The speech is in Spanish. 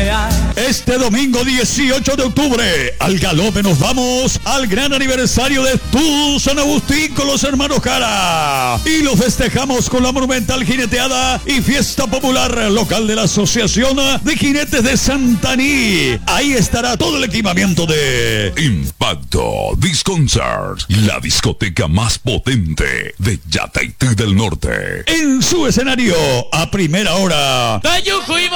Este domingo 18 de octubre, al galope nos vamos al gran aniversario de Tu San Agustín con los hermanos Jara. Y lo festejamos con la monumental jineteada y fiesta popular local de la Asociación de Jinetes de Santaní. Ahí estará todo el equipamiento de Impacto Disconcert, la discoteca más potente de Yataití del Norte. En su escenario, a primera hora.